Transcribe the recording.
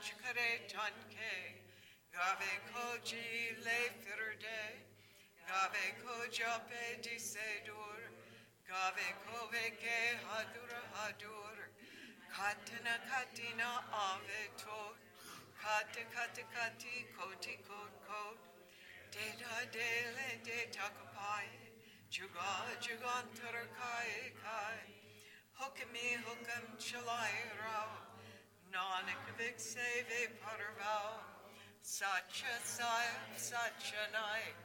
chikare tanke, gave koji le firde, gave kojape di sedur, gave koveke hadur, katina katina avetor, kati koti kot, deda dele de takapai, jugantar kai, hukam chalai rao, nanak vikseve parvao, sacha nai.